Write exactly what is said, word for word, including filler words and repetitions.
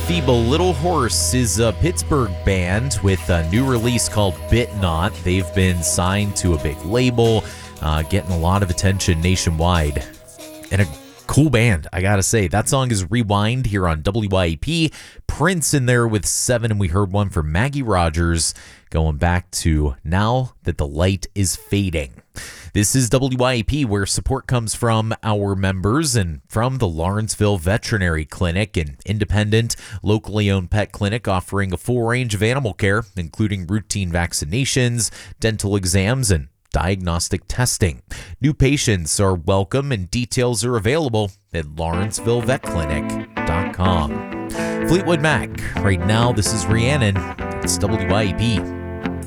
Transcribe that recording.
Feeble Little Horse is a Pittsburgh band with a new release called Bit Not. They've been signed to a big label, uh, getting a lot of attention nationwide. And a cool band, I gotta say. That song is Rewind here on W Y A P. Prince in there with Seven, and we heard one from Maggie Rogers going back to Now That the Light is Fading. This is W Y A P, where support comes from our members and from the Lawrenceville Veterinary Clinic, an independent, locally owned pet clinic offering a full range of animal care, including routine vaccinations, dental exams, and diagnostic testing. New patients are welcome and details are available at lawrenceville vet clinic dot com. Fleetwood Mac, right now this is Rhiannon. It's W Y A P.